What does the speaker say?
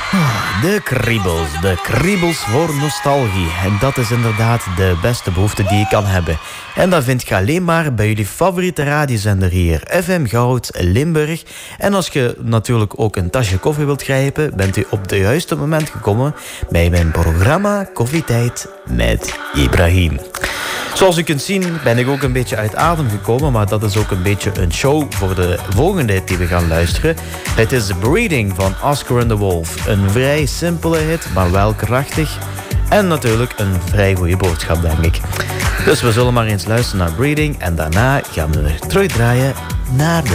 De kriebels voor nostalgie. En dat is inderdaad de beste behoefte die je kan hebben. En dat vind je alleen maar bij jullie favoriete radiozender hier. FM Goud, Limburg. En als je natuurlijk ook een tasje koffie wilt grijpen, bent u op het juiste moment gekomen bij mijn programma Koffietijd met Ibrahim. Zoals u kunt zien ben ik ook een beetje uit adem gekomen, maar dat is ook een beetje een show voor de volgende hit die we gaan luisteren. Het is Breeding van Oscar and the Wolf. Een vrij simpele hit, maar wel krachtig. En natuurlijk een vrij goede boodschap, denk ik. Dus we zullen maar eens luisteren naar Breeding en daarna gaan we weer terugdraaien naar de